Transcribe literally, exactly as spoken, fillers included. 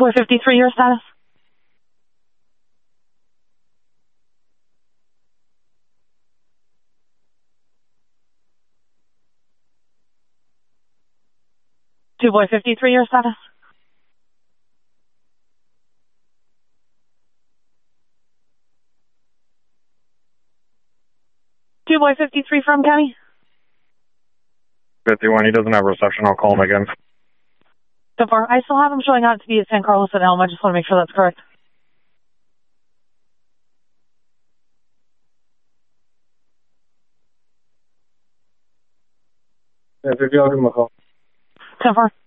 four fifty-three, your status? two boy fifty-three, your status? two boy fifty-three from County? fifty-one, he doesn't have reception. I'll call him again. So far, I still have him showing out to be at San Carlos and Elm. I just want to make sure that's correct. Yeah, fifty, I'll give him a call. ten four.